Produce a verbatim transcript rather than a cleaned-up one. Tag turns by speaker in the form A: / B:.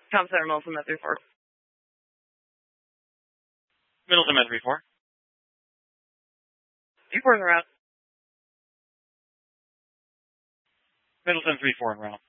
A: Tom Center Middleton, Met three four.
B: Middleton, Met three four.
A: three four en route.
B: Middleton, three four en route.